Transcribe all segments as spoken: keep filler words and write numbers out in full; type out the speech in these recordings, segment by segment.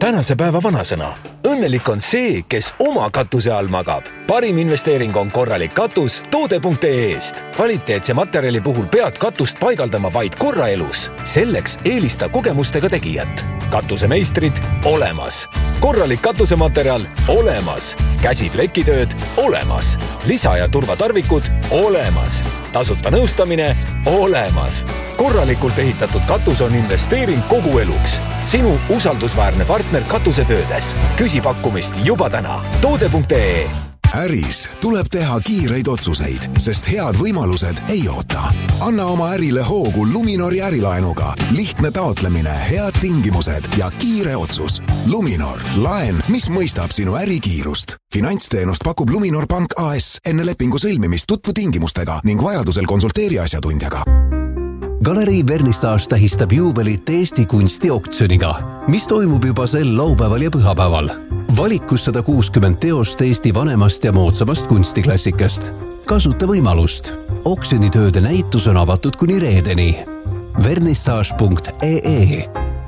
tänase päeva vanasõna. Õnnelik on see, kes oma katuse all magab. Parim investeering on korralik katus toode punkt ee eest. Kvaliteetse materjali puhul pead katust paigaldama vaid korra elus. Selleks eelista kogemustega tegijat. Katusemeistrid olemas. Korralik katusematerjal olemas. Käsipllekitööd olemas. Lisa- ja turvatarvikud olemas. Tasuta nõustamine olemas. Korralikult ehitatud katus on investeering kogu eluks. Sinu usaldusväärne partner katusetöödes. Küsi pakkumist juba täna. toode punkt ee. Äris tuleb teha kiireid otsuseid, sest head võimalused ei oota. Anna oma ärile hoogu Luminori ärilaenuga. Lihtne taotlemine, head tingimused ja kiire otsus. Luminor, laen, mis mõistab sinu ärikiirust. Finantsteenust pakub Luminor Pank A S. Enne lepingu sõlmimist tutvu tingimustega ning vajadusel konsulteeri asjatundjaga. Galerii Vernissage tähistab juubelit Eesti kunstioktsiooniga, mis toimub juba sel laupäeval ja pühapäeval. Valikus sada kuuskümmend teost Eesti vanemast ja moodsamast kunstiklassikast. Kasuta võimalust. Oksjonitööde näitus on avatud kuni reedeni. vernissage punkt ee.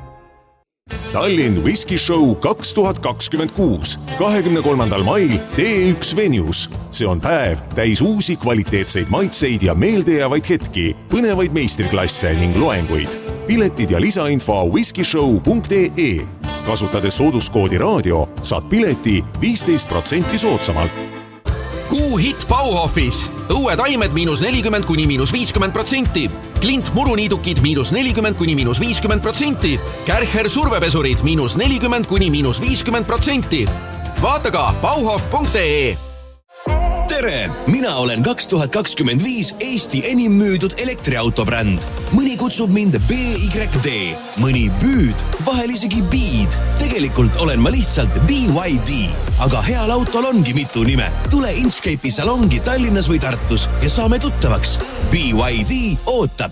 Tallinn Whisky Show kaks tuhat kakskümmend kuus. kahekümne kolmandal mail T üks Venus. See on päev täis uusi kvaliteetseid maitseid ja meeldejäävaid hetki, põnevaid meistriklasse ning loenguid. Piletid ja lisainfo whiskyshow punkt ee. Kasutades sooduskoodi raadio, saad pileti viisteist protsenti soodsamalt. Kuu hit Bauhofis. Õue taimed miinus nelikümmend kuni miinus viiskümmend protsenti. Klint muruniidukid miinus nelikümmend kuni miinus viiskümmend protsenti. Kärcher survepesurid miinus nelikümmend kuni miinus viiskümmend protsenti. Vaata ka bauhof punkt ee. Tere! Mina olen kaks tuhat kakskümmend viis Eesti enim müüdud elektriautobränd. Mõni kutsub mind B Y D, mõni Büüd, vahel isegi Beed. Tegelikult olen ma lihtsalt B Y D. Aga heal autol ongi mitu nime. Tule Inchcape'i salongi Tallinnas või Tartus ja saame tuttavaks. B Y D ootab.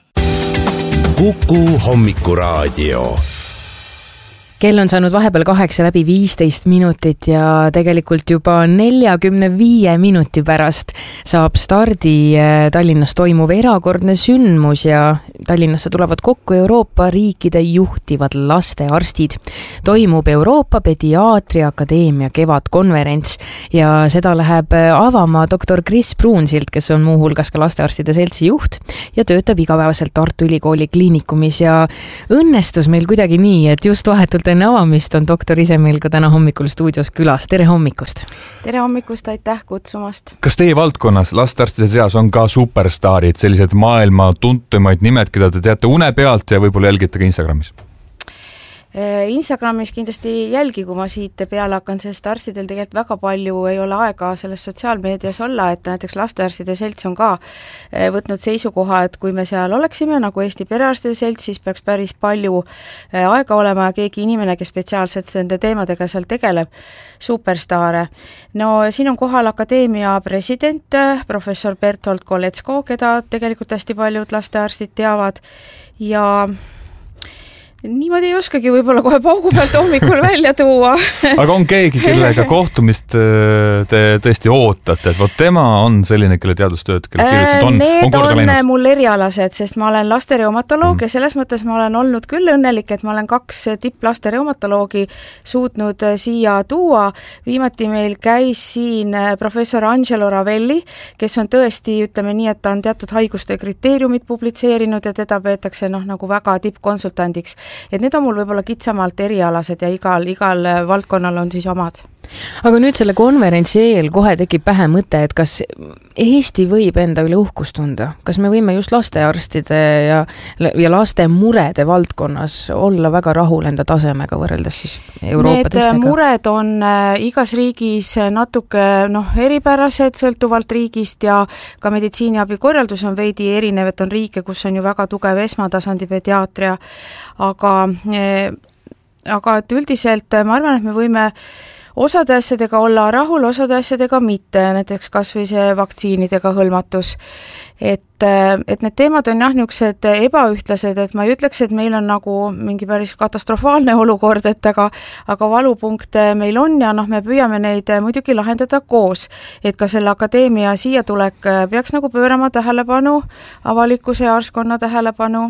Kuku hommikuraadio. Kell on saanud vahepeal kaheksa läbi viisteist minutit ja tegelikult juba neljakümne viie minuti pärast saab stardi Tallinnas toimuv erakordne sündmus ja Tallinnasse tulevad kokku Euroopa riikide juhtivad lastearstid. Toimub Euroopa Pediaatria Akadeemia kevadkonverents ja seda läheb avama doktor Kris Pruunsild, kes on muuhulgas ka lastearstide seltsi juht ja töötab igapäevaselt Tartu Ülikooli kliinikumis ja õnnestus meil kuidagi nii, et just vahetult enne avamist on doktor ise meil ka täna hommikul stuudios külas. Tere hommikust! Tere hommikust, aitäh kutsumast! Kas teie valdkonnas lastearstide seas on ka superstaarid, sellised maailma tuntumaid nimed, keda te teate une pealt ja võib-olla jälgite ka Instagramis? Instagramis kindlasti jälgi, kui ma siit peale hakkan, sest arstidel tegelikult väga palju ei ole aega selles sotsiaalmeedias olla, et näiteks lastearstide selts on ka võtnud seisukoha, et kui me seal oleksime nagu Eesti perearstide selts, siis peaks päris palju aega olema ja keegi inimene, kes spetsiaalselt nende teemadega seal tegeleb, superstaare. No siin on kohal akadeemia president, professor Bertolt Koletsko, keda tegelikult hästi paljud lastearstid teavad ja niimoodi ei oskagi võib-olla kohe paugu pealt hommikul välja tuua. Aga on keegi, kellega kohtumist te tõesti ootate, et vot tema on selline, kelle teadustööd, kelle kirjutsid on, Need on korda on läinud? mul erialased, sest ma olen lastereumatoloog mm. ja selles mõttes ma olen olnud küll õnnelik, et ma olen kaks tipplastereumatoloogi suutnud siia tuua. Viimati meil käis siin professor Angelo Ravelli, kes on tõesti, ütleme nii, et ta on teatud haiguste kriteeriumid publitseerinud ja teda peetakse noh, nagu väga tippkonsultandiks. Et need on mul võib-olla kitsamalt erialased ja igal, igal valdkonnal on siis omad. Aga nüüd selle konverentsi eel kohe tekib pähe mõte, et kas Eesti võib enda üle uhkust tunda? Kas me võime just lastearstide ja, ja laste murede valdkonnas olla väga rahul enda tasemega võrreldes siis Euroopa Need teistega? mured on igas riigis natuke noh, eripärased sõltuvalt riigist ja ka meditsiiniabi korraldus on veidi erinev, et on riike, kus on ju väga tugev esmatasandi pediaatria, aga, aga et üldiselt ma arvan, et me võime osade asjadega olla rahul, osade asjadega mitte, näiteks kas või see vaktsiinidega hõlmatus. Et, et need teemad on jah niisugused ebaühtlased, et ma ei ütleks, et meil on nagu mingi päris katastrofaalne olukord, et aga, aga valupunkte meil on ja noh, me püüame neid muidugi lahendada koos, et ka selle akadeemia siia tulek peaks nagu pöörama tähelepanu, avalikkuse ja arstkonna tähelepanu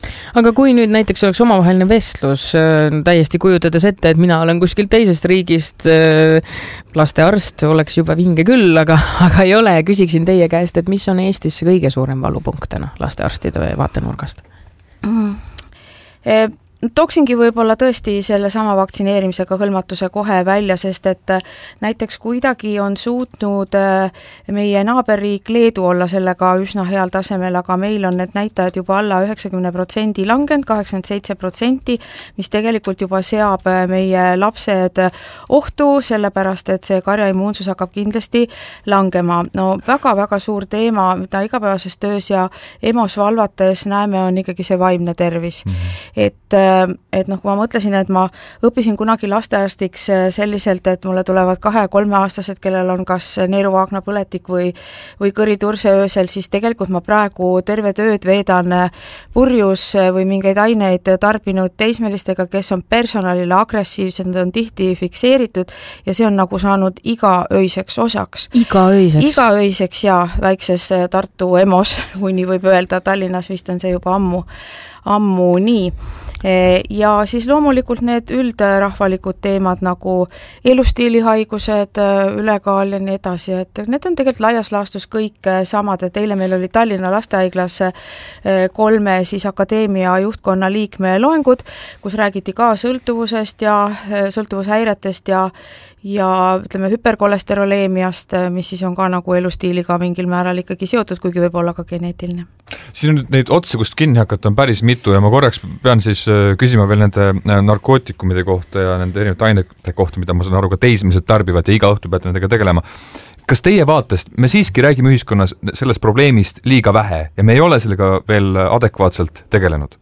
Aga kui nüüd näiteks oleks omavaheline vestlus, täiesti kujutades ette, et mina olen kuskil teisest riigist, lastearst oleks juba vinge küll, aga, aga ei ole, küsiksin teie käest, et mis on Eestis kõige suurem valupunkt täna lastearstide vaatenurgast? Mm. E Tooksingi võib-olla tõesti selle sama vaktsineerimisega hõlmatuse kohe välja, sest et näiteks kuidagi on suutnud meie naaberriik Leedu olla sellega üsna heal tasemel, aga meil on need näitajad juba alla üheksakümne protsendi langenud, kaheksakümmend seitse protsenti, mis tegelikult juba seab meie lapsed ohtu, sellepärast et see karjaimmuunsus hakkab kindlasti langema. No väga-väga suur teema, mida igapäevases töös ja EMO-s valvates näeme, on ikkagi see vaimne tervis. Mm-hmm. Et et noh, kui ma mõtlesin, et ma õppisin kunagi lastearstiks selliselt, et mulle tulevad kahe-kolme aastased, kellel on kas neeruvaagna põletik või, või kõriturse öösel, siis tegelikult ma praegu terve tööd veedan purjus või mingeid aineid tarbinud teismelistega, kes on personalile agressiivsed, need on tihti fikseeritud ja see on nagu saanud igaöiseks osaks. Igaöiseks? Igaöiseks ja väikses Tartu EMO-s, kui nii võib öelda, Tallinnas vist on see juba ammu, ammu nii. Ja siis loomulikult need üldrahvalikud teemad nagu elustiilihaigused, ülekaal ja nii edasi, et need on tegelikult laias laastus kõik samad, et eile meil oli Tallinna lastehaiglas kolme siis akadeemia juhtkonna liikme loengud, kus räägiti ka sõltuvusest ja sõltuvushäiretest ja ja ütleme hüperkolesteroleemiast, mis siis on ka nagu elustiiliga mingil määral ikkagi seotud, kuigi võib olla ka geneetiline. Siin on nüüd neid otsi, kust kinni hakata on päris mitu ja ma korraks pean siis küsima veel nende narkootikumide kohta ja nende erinevate ainete kohta, mida ma saan aru ka teismelised tarbivad ja iga õhtu peate nendega tegelema. Kas teie vaatest, me siiski räägime ühiskonnas sellest probleemist liiga vähe ja me ei ole sellega veel adekvaatselt tegelenud?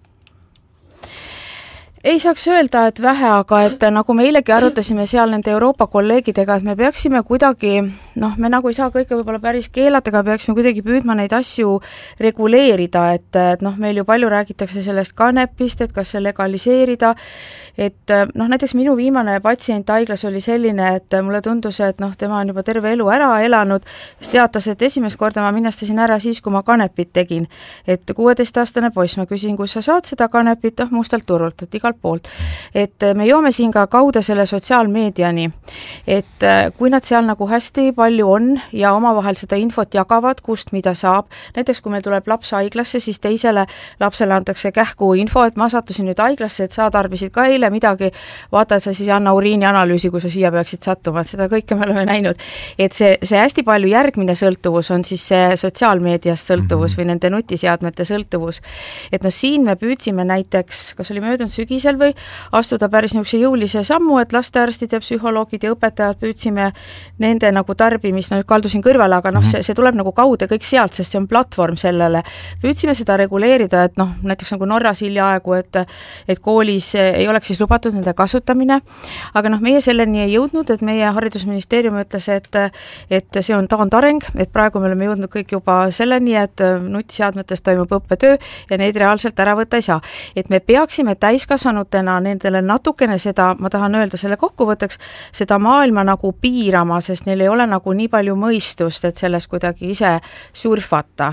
Ei saaks öelda, et vähe, aga et nagu me eilegi arutasime seal nende Euroopa kolleegidega, et me peaksime kuidagi, noh, me nagu ei saa kõike võib-olla päris keelata, aga peaksime kuidagi püüdma neid asju reguleerida, et, et noh, meil ju palju räägitakse sellest kanepist, et kas see legaliseerida, et noh, näiteks minu viimane patsient haiglas oli selline, et mulle tundus, et noh, tema on juba terve elu ära elanud, siis teatas, et esimest korda ma minnestasin ära siis, kui ma kanepit tegin, et kuueteistaastane poiss, ma küsin, kus sa saad seda kanepit, oh, mustalt turult, et iga poolt. Et me joome siin ka kaude selle sotsiaalmeediani, et kui nad seal nagu hästi palju on ja omavahel seda infot jagavad, kust mida saab, näiteks kui meil tuleb laps haiglasse, siis teisele lapsele antakse kähku info, et ma sattusin nüüd haiglasse, et sa tarbisid ka eile midagi, vaata, et sa siis anna uriini analüüsi, kui sa siia peaksid sattuma, et seda kõike me oleme näinud. Et see, see hästi palju järgmine sõltuvus on siis see sotsiaalmeediast sõltuvus mm-hmm. või nende nutiseadmete sõltuvus. Et no siin me püüdsime näiteks, kas oli möödunud sügis või astuda päris niisuguse jõulise sammu, et lastearstid ja psühholoogid ja õpetajad püüdsime nende nagu tarbimist, ma nüüd kaldusin kõrvale, aga noh, see, see tuleb nagu kaude kõik sealt, sest see on platvorm sellele. Püüdsime seda reguleerida, et noh, näiteks nagu Norras hiljaaegu, et, et koolis ei oleks siis lubatud nende kasutamine, aga noh, meie selleni ei jõudnud, et meie haridusministeerium ütles, et, et see on taandareng, et praegu me oleme jõudnud kõik juba selleni, et nutiseadmetes toimub õppetöö ja neid reaalselt ära võtta ei saa. Et me peaksime täiskasvanutena nendele natukene seda, ma tahan öelda selle kokkuvõtteks, seda maailma nagu piirama, sest neil ei ole nagu nii palju mõistust, et sellest kuidagi ise surfata.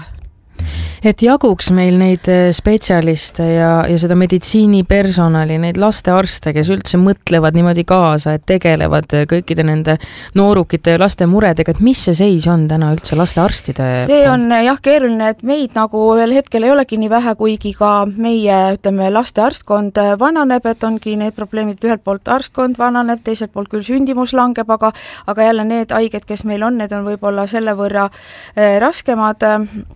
Et jaguks meil neid spetsialiste ja, ja seda meditsiinipersonali, neid lastearste, kes üldse mõtlevad niimoodi kaasa, et tegelevad kõikide nende noorukite ja laste muredega, et mis see seis on täna üldse lastearstide? See on jah keeruline, et meid nagu veel hetkel ei olegi nii vähe, kuigi ka meie, ütleme, lastearstkond vananeb, et ongi need probleemid, ühelt poolt arstkond vananeb, teiselt poolt küll sündimus langeb, aga, aga jälle need haiged, kes meil on, need on võib-olla selle võrra eh, raskemad,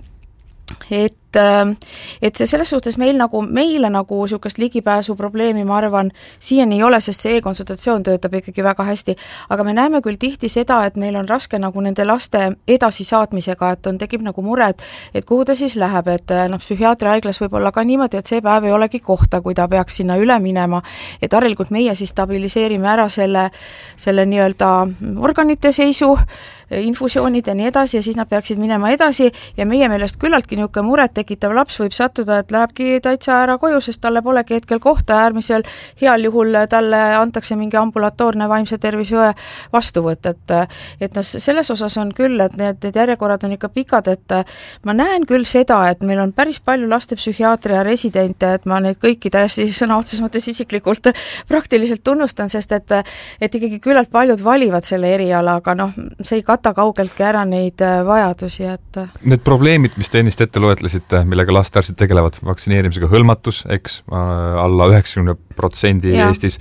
et et see selles suhtes meil nagu, meile nagu niisugust ligipääsu probleemi, ma arvan, siiani ei ole, sest see e-konsultatsioon töötab ikkagi väga hästi, aga me näeme küll tihti seda, et meil on raske nagu nende laste edasisaatmisega, et on, tekib nagu mured, et kuhu ta siis läheb, et noh, psühhiaatri haiglas võib olla ka niimoodi, et see päev ei olegi kohta, kui ta peaks sinna üle minema, et harilikult meie siis stabiliseerime ära selle, selle nii-öelda organite seisu, infusioonid ja nii edasi ja siis nad peaksid minema edasi ja meie meelest küllaltki niisugune muret tekitav laps võib sattuda, et lähebki täitsa ära koju, sest talle polegi hetkel kohta, äärmisel heal juhul talle antakse mingi ambulatoorne vaimse tervisõe vastuvõtt, et et noh, selles osas on küll, et need, need järjekorrad on ikka pikad, et ma näen küll seda, et meil on päris palju lastepsühhiaatria residente, et ma neid kõiki täiesti sõna otseses mõttes isiklikult praktiliselt tunnustan, sest et, et ikkagi küllalt paljud valivad selle eriala, aga noh, see ei kata kaugeltki ära neid vajadusi, et need probleemid, mis te ennist ette loetlesite, millega lastearstid tegelevad, vaktsineerimisega hõlmatus, eks, alla üheksakümne protsendi Eestis,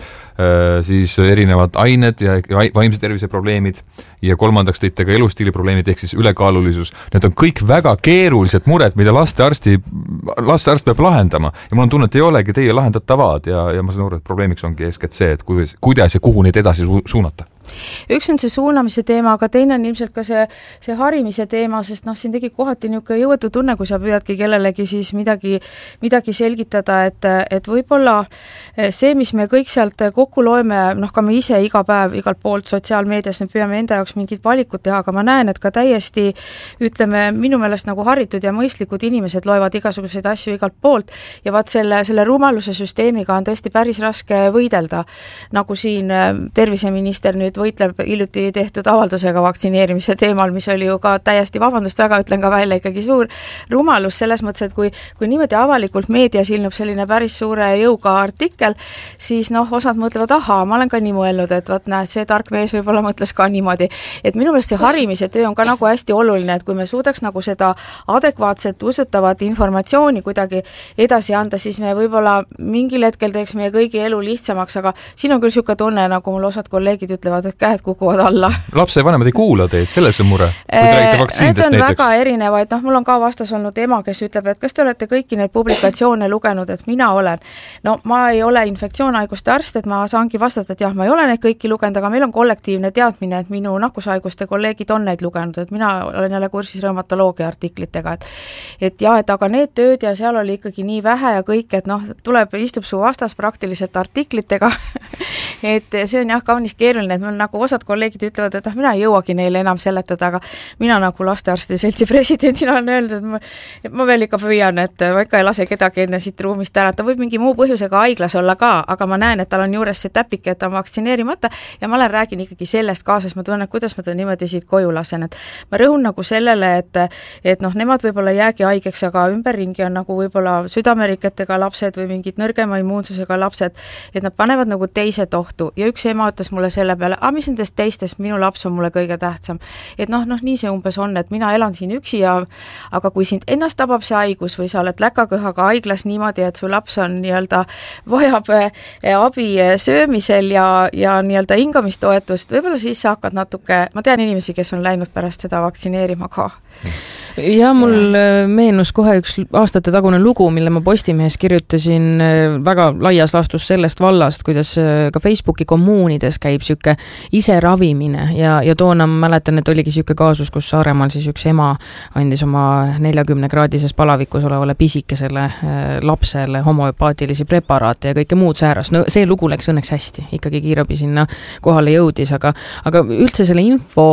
siis erinevad ained ja vaimse tervise probleemid ja kolmandaks tõite ka elustiili probleemid ehk siis ülekaalulisus. Need on kõik väga keerulised mured, mida lastearsti, lastearst peab lahendama ja mul on tunne, et ei olegi teie lahendatavad ja, ja ma saan aru, et probleemiks ongi eeskätt see, et kuidas, kuidas ja kuhu neid edasi su- suunata. Üks on see suunamise teema, aga teine on ilmselt ka see, see harimise teema, sest noh, siin tegi kohati niisugune jõuetu tunne, kui sa püüadki kellelegi siis midagi, midagi selgitada, et, et võib-olla see, mis me kõik sealt kokku loeme, noh ka me ise iga päev igalt poolt sotsiaalmeedias, me püüame enda jaoks mingid valikud teha, aga ma näen, et ka täiesti ütleme, minu meelest nagu haritud ja mõistlikud inimesed loevad igasuguseid asju igalt poolt ja vaat selle, selle rumaluse süsteemiga on tõesti päris raske võidelda, nagu siin terviseminister nüüd võitleb hiljuti tehtud avaldusega vaktsineerimise teemal, mis oli ju ka täiesti, vabandust väga, ütlen ka välja ikkagi suur rumalus selles mõttes, et kui, kui niimoodi avalikult meedias ilmub selline päris suure jõuga artikkel, siis noh, osad mõtlevad, ahaa, ma olen ka nii mõelnud, et vaat näed, see tark mees võib-olla mõtles ka niimoodi. Et minu meelest see harimise töö on ka nagu hästi oluline, et kui me suudaks nagu seda adekvaatset, usutavat informatsiooni kuidagi edasi anda, siis me võib-olla mingil hetkel teeks meie kõigi elu lihtsamaks, aga siin on küll siuke tunne, nagu mul osad kolleegid ütlevad, et käed kukuvad alla. Lapse vanemad ei kuula teid, selles on mure. Kui te räägite vaktsiinidest näiteks. Need on väga erinevaid, noh, mul on ka vastas olnud ema, kes ütleb, et kas te olete kõiki neid publikatsioone lugenud, et mina olen. No ma ei ole infektsioonhaiguste arst, et ma saangi vastata, et jah, ma ei ole neid kõiki lugenud, aga meil on kollektiivne teadmine, et minu nakkushaiguste kolleegid on neid lugenud, et mina olen jälle kursis reumatoloogia artiklitega, et, et jah, et aga need tööd ja seal oli ikkagi nii vähe ja kõik, et noh, tuleb, istub su vastas praktiliselt artiklitega et see on jah, kaunis keeruline, et meil nagu osad kolleegid ütlevad, et ah, mina ei jõuagi neile enam seletada, aga mina nagu lastearstide seltsi presidendina olen öelnud, et ma, et ma veel ikka püüan, et ma ikka ei lase kedagi enne siit ruumist ära, ta võib mingi muu põhjusega haiglas olla ka, aga ma näen, et tal on juures see täpike, et ta on vaktsineerimata ja ma olen räägin ikkagi sellest kaasas, ma tunnen, kuidas ma ta niimoodi siit koju lasen, et ma rõhun nagu sellele, et, et noh, nemad võib-olla jäägi haigeks, aga ümberringi on nagu võib-olla südameriketega lapsed või mingid nõrgema immuunsusega lapsed, et nad panevad nagu teised ohtu ja üks ema ütles mulle selle peale, ah, mis nendest teistest, minu laps on mulle kõige tähtsam. Et noh, noh, nii see umbes on, et mina elan siin üksi ja aga kui sind ennast tabab see haigus või sa oled läkaköhaga haiglas niimoodi, et su laps on nii-öelda vajab abi söömisel ja, ja nii-öelda hingamistoetust, võib-olla siis sa hakkad natuke, ma tean inimesi, kes on läinud pärast seda vaktsineerima ka. Ja mul ja. meenus kohe üks aastate tagune lugu, mille ma Postimehes kirjutasin väga laias laastus sellest vallast, kuidas ka Facebooki kommuunides käib siuke ise ravimine ja, ja toona ma mäletan, et oligi siuke kaasus, kus Saaremaal siis üks ema andis oma neljakümne kraadises palavikus olevale pisikesele lapsele homöopaatilisi preparaate ja kõike muud säärast. No see lugu läks õnneks hästi, ikkagi kiirabi sinna kohale jõudis, aga, aga üldse selle info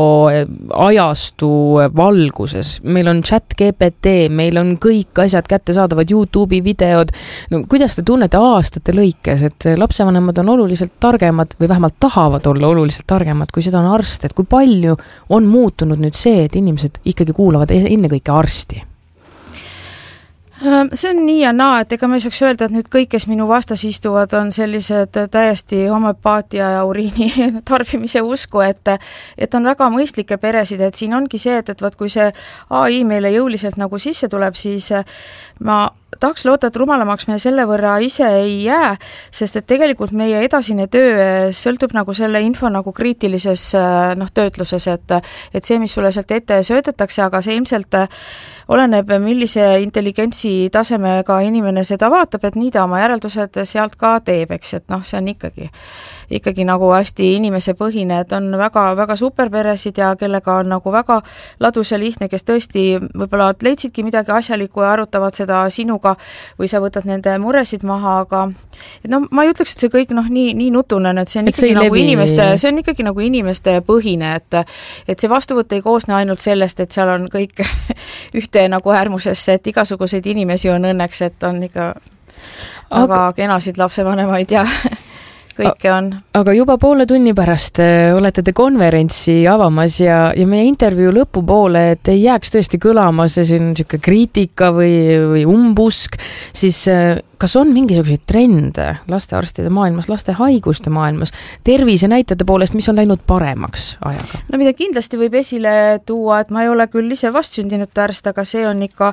ajastu valguses, meil on chat G P T, meil on kõik asjad kättesaadavad, YouTube'i videod, no kuidas te tunnete aastate lõikes, et lapsevanemad on oluliselt targemad või vähemalt tahavad olla oluliselt targemad, kui seda on arst, et kui palju on muutunud nüüd see, et inimesed ikkagi kuulavad ennekõike arsti? See on nii ja naa, et ega ma ei saaks öelda, et nüüd kõik, kes minu vastas istuvad, on sellised täiesti homöopaatia ja uriini tarbimise usku, et, et on väga mõistlikke peresid, et siin ongi see, et, et vaat kui see A I meile jõuliselt nagu sisse tuleb, siis ma tahaks loota, et rumalamaks me selle võrra ise ei jää, sest et tegelikult meie edasine töö sõltub nagu selle info nagu kriitilises noh, töötluses, et, et see, mis sulle sealt ette söödetakse, aga see ilmselt oleneb, millise intelligentsi tasemega inimene seda vaatab, et nii ta oma järeldused sealt ka teeb, eks, et noh, see on ikkagi, ikkagi nagu hästi inimesepõhine, et on väga, väga superperesid ja kellega on nagu väga ladus ja lihtne, kes tõesti võib-olla leidsidki midagi asjalikku ja arutavad seda sinu laenuga või sa võtad nende muresid maha, aga et no ma ei ütleks, et see kõik noh, nii, nii nutunen, et see on et ikkagi see nagu levi... inimeste, see on ikkagi nagu inimeste põhine, et et see vastuvõtt ei koosne ainult sellest, et seal on kõik ühte nagu äärmusesse, et igasuguseid inimesi on õnneks, et on ikka aga, aga kenasid lapsevanemaid ja kõike on. Aga juba poole tunni pärast olete te konverentsi avamas ja, ja meie intervjuu lõpupoole, et ei jääks tõesti kõlama see siin niisugune kriitika või, või umbusk, siis kas on mingisuguseid trende lastearstide maailmas, laste haiguste maailmas, tervise näitajate poolest, mis on läinud paremaks ajaga? No mida kindlasti võib esile tuua, et ma ei ole küll ise vastsündinute arst, aga see on ikka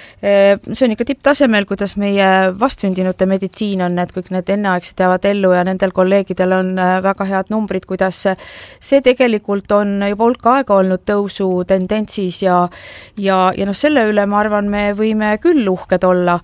see on ikka tipptasemel, kuidas meie vastsündinute meditsiin on, et kõik need enneaegsed jäävad ellu ja nendel kolleegidel on väga head numbrid, kuidas see tegelikult on juba hulk aega olnud tõusu tendentsis ja, ja, ja noh, selle üle ma arvan, me võime küll uhked olla.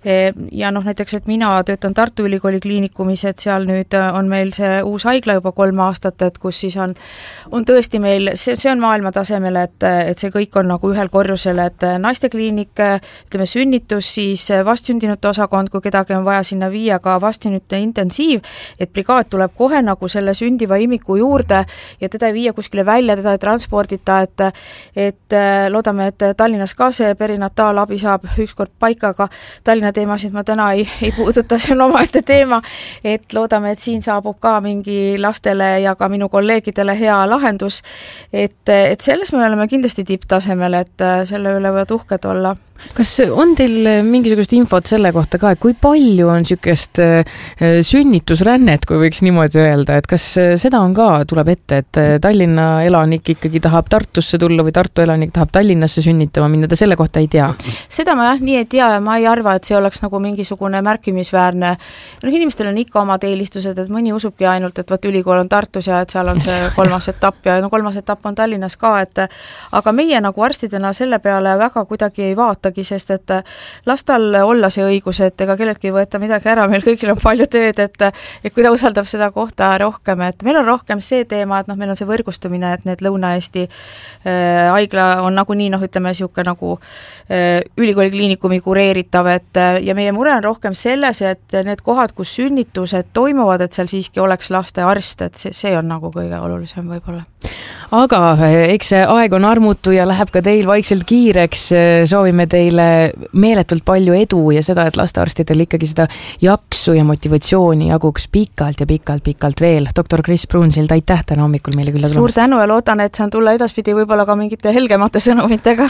Ja noh, näiteks, et mina töötan Tartu Ülikooli kliinikumis, et seal nüüd on meil see uus haigla juba kolm aastat, et kus siis on, on tõesti meil, see, see on maailma tasemel, et, et see kõik on nagu ühel korrusel, et naistekliinik, ütleme sünnitus, siis vastsündinute osakond, kui kedagi on vaja sinna viia ka vastsündinute intensiiv, et brigaad tuleb kohe nagu selle sündiva imiku juurde ja teda ei viia kuskile välja, teda ei transpordita, et, et loodame, et Tallinnas ka see perinataalabi saab ükskord paika, aga Tallinna teemasid ma täna ei, ei puuduta, see on omaette teema, et loodame, et siin saabub ka mingi lastele ja ka minu kolleegidele hea lahendus, et, et selles me oleme kindlasti tipptasemel, et selle üle võivad uhked olla. Kas on teil mingisugust infot selle kohta ka, et kui palju on niisugust sünnitusrännet, kui võiks niimoodi öelda, et kas seda on ka, tuleb ette, et Tallinna elanik ikkagi tahab Tartusse tulla või Tartu elanik tahab Tallinnasse sünnitama minna, ta selle kohta ei tea? Seda ma jah nii ei tea ja ma ei arva, et see oleks nagu mingisugune märkimisväärne. No, inimestel on ikka omad eelistused, et mõni usubki ainult, et võt ülikool on Tartus ja et seal on see kolmas etapp ja no kolmas etapp on Tallinnas ka, et aga meie nagu arstidena selle peale väga kuidagi ei vaata, sest et las tal olla see õigus, et ega kelleltki ei võeta midagi ära, meil kõigil on palju tööd, et, et kui ta usaldab seda kohta rohkem, et meil on rohkem see teema, et noh, meil on see võrgustumine, et need Lõuna-Eesti äh, haigla on nagunii, noh, ütleme siuke nagu äh, ülikooli kliinikumi kureeritav, et ja meie mure on rohkem selles, et need kohad, kus sünnitused toimuvad, et seal siiski oleks lastearst, et see, see on nagu kõige olulisem võib-olla. Aga eks see aeg on armutu ja läheb ka teil vaikselt kiireks, soovime teile meeletult palju edu ja seda, et lastearstidel ikkagi seda jaksu ja motivatsiooni jaguks pikalt ja pikalt, pikalt veel. doktor Kris Pruunsild, aitäh täna hommikul meile külla tulemast. Suur tänu ja loodan, et saan tulla edaspidi võib-olla ka mingite helgemate sõnumitega.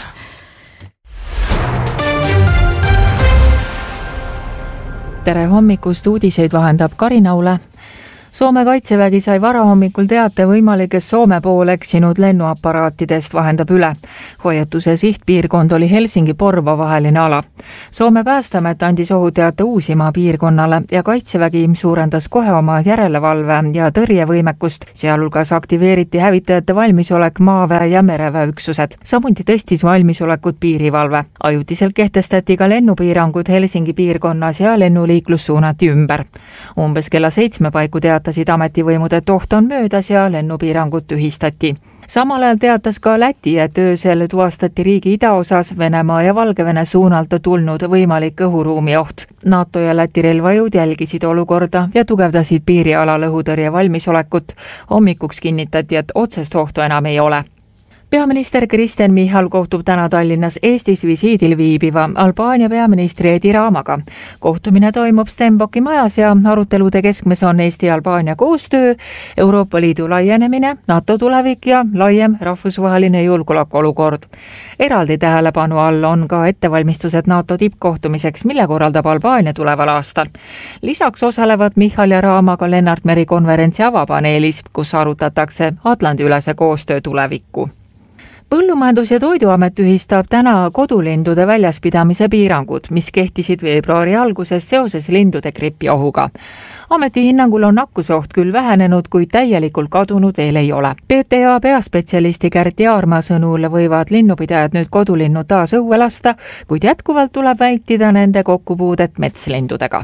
Tere hommikust, uudiseid vahendab Karina Ule. Soome kaitsevägi sai varahommikul teate võimalikest Soome poole eksinud lennuaparaatidest vahendab üle. Hoiatuse sihtpiirkond oli Helsingi-Porvo vaheline ala. Soome päästeamet andis ohuteate Uusimaa piirkonnale ja kaitsevägi suurendas kohe oma järelevalve ja tõrjevõimekust, sealhulgas aktiveeriti hävitajate valmisolek maaväe ja mereväe üksused. Samuti tõstis valmisolekut piirivalve. Ajutiselt kehtestati ka lennupiirangud Helsingi piirkonnas ja lennuliiklus suunati ümber. Umbes kella seitsme paiku teat teatasid ametivõimud, et oht on möödas ja lennupiirangud tühistati. Samal ajal teatas ka Läti, et öösel tuvastati riigi idaosas Venemaa ja Valgevene suunalt tulnud võimalik õhuruumi oht. NATO ja Läti relvajõud jälgisid olukorda ja tugevdasid piirialal õhutõrje valmisolekut. Hommikuks kinnitati, et otsest ohtu enam ei ole. Peaminister Kristen Michal kohtub täna Tallinnas Eestis visiidil viibiva Albaania peaministri Edi Ramaga. Kohtumine toimub Stenbocki majas ja arutelude keskmes on Eesti-Albaania koostöö, Euroopa Liidu laienemine, NATO tulevik ja laiem rahvusvaheline julgeolekuolukord. Eraldi tähelepanu all on ka ettevalmistused NATO tippkohtumiseks, mille korraldab Albaania tuleval aastal. Lisaks osalevad Michal ja Rama ka Lennart Meri konverentsi avapaneelis, kus arutatakse Atlandi-ülese koostöö tulevikku. Põllumajandus- ja Toiduamet ühistab täna kodulindude väljaspidamise piirangud, mis kehtisid veebruari alguses seoses lindude gripiohuga. Ameti hinnangul on nakkusoht küll vähenenud, kuid täielikult kadunud veel ei ole. P T A peaspetsialisti Kärt Jaarma sõnul võivad linnupidajad nüüd kodulinnud taas õue lasta, kuid jätkuvalt tuleb vältida nende kokkupuudet metslindudega.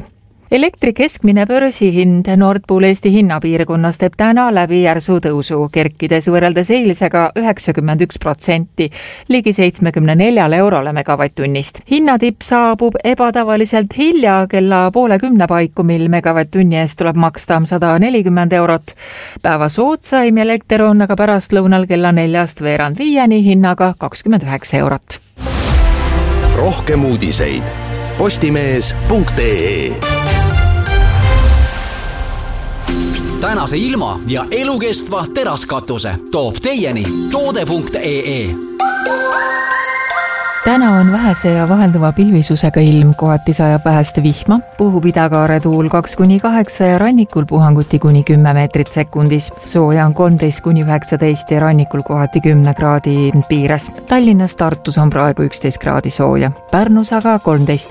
elektri keskmine börsihind Nord Pool Eesti hinnapiirkonnas teeb täna läbi järsu tõusu, kerkides võrreldes eilsega üheksakümmend üks protsenti, ligi seitsmekümne neljale eurole megavatt-tunnist. Hinnatipp saabub ebatavaliselt hilja kella poole kümne paiku, mil megavatt-tunni eest tuleb maksta sada nelikümmend eurot. Päeva soodsaim elekter on aga pärastlõunal kella neljast veerand viieni hinnaga kakskümmend üheksa eurot. Rohkem uudiseid postimees punkt ee. Tänase ilma ja elukestva teraskatuse toob teieni toode punkt ee. Täna on vähese ja vahelduva pilvisusega ilm, kohati sajab väheste vihma, puhub idakaare tuul kaks kuni kaheksa ja rannikul puhanguti kuni kümme meetrit sekundis. Sooja on kolmteist kuni üheksateist ja rannikul kohati kümne kraadi piires. Tallinnas, Tartus on praegu üksteist kraadi sooja, Pärnus aga kolmteist.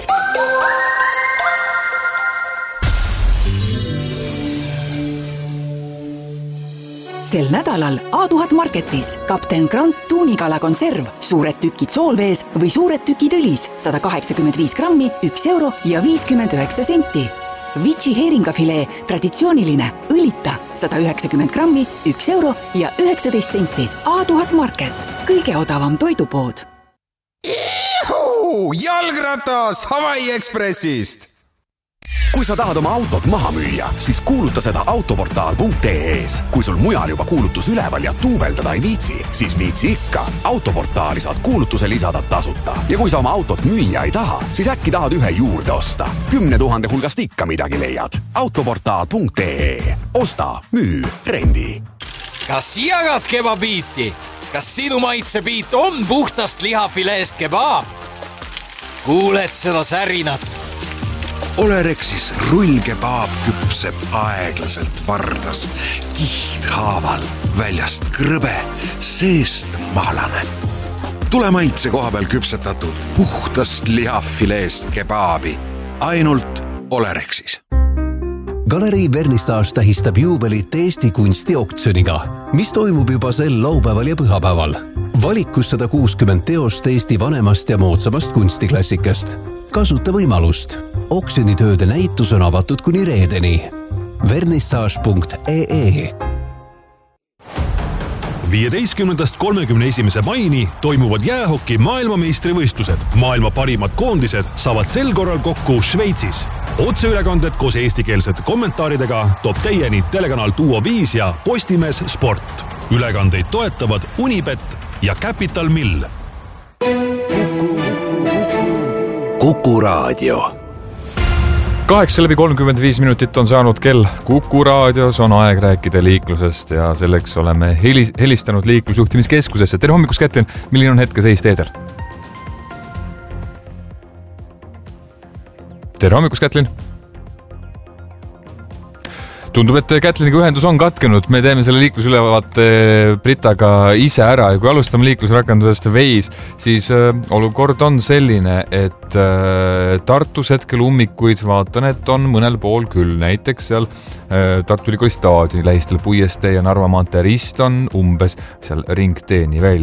Sel nädalal A tuhat Marketis Kapten Grant tuunikala konserv, suured tükid soolvees või suured tükid õlis, sada kaheksakümmend viis grammi, üks euro ja viiskümmend üheksa senti. Vici heeringafilee, traditsiooniline, õlita, sada üheksakümmend grammi, üks euro ja üheksateist senti. A tuhat Market, kõige odavam toidupood. Ihu, jalgratas Hawaii Expressist! Kui sa tahad oma autot maha müüa, siis kuuluta seda autoportaal punkt ee-s. Kui sul mujal juba kuulutus üleval ja tuubeldada ei viitsi, siis viitsi ikka. Autoportaali saad kuulutuse lisada tasuta. Ja kui sa oma autot müüa ei taha, siis äkki tahad ühe juurde osta. Kümne tuhande hulgast ikka midagi leiad. autoportaal punkt ee. Osta, müü, rendi. Kas jagad kebabiiti? Kas sinu maitsebiit on puhtast lihafileest kebab? Kuuled seda särinat? Olerexis rullkebaab küpseb aeglaselt vardas, kihthaaval, väljast krõbe, seest maalane. Tule maitse koha peal küpsetatud puhtast lihafileest kebaabi, ainult Olerexis. Galerii Vernissage tähistab juubelit Eesti kunstioktsiooniga, mis toimub juba sel laupäeval ja pühapäeval. Valikus sada kuuskümmend teost Eesti vanemast ja moodsamast kunstiklassikast. Kasuta võimalust. Oksjonitööde näitus on avatud kuni reedeni. vernissage punkt ee. viieteistkümnendast kolmekümne esimese maini toimuvad jäähoki maailmameistrivõistlused. Maailma parimad koondised saavad sel korral kokku Šveitsis. Otseülekanded koos eestikeelsete kommentaaridega toob teieni telekanal Duo viis ja Postimees Sport. Ülekandeid toetavad Unibet ja Capital Mill. Kuku Raadio. Kaheksa läbi kolmkümmend viis minutit on saanud kell. Kuku Raadios on aeg rääkida liiklusest ja selleks oleme helistanud liiklusjuhtimiskeskusesse. Tere hommikust, Kätlin. Milline on hetke seis teedel? Tere hommikust, Kätlin. Tundub, et Kätliniga ühendus on katkenud. Me teeme selle liiklusülevaate Britaga ise ära ja kui alustame liiklusrakendusest Waze, siis äh, olukord on selline, et äh, Tartus hetkel ummikuid vaatan, et on mõnel pool küll. Näiteks seal äh, Tartu Ülikooli staadioni lähistel Puiestee ja Narva maantee rist on umbes seal ringteeni välja.